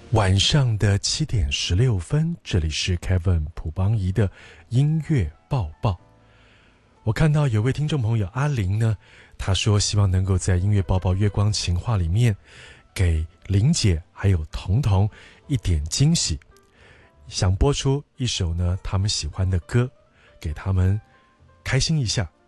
晚上的7:16，这里是 Kevin 朴邦仪的音乐报报。我看到有位听众朋友阿玲呢，她说希望能够在音乐报报月光情话里面给玲姐还有彤彤一点惊喜，想播出一首呢他们喜欢的歌，给他们开心一下，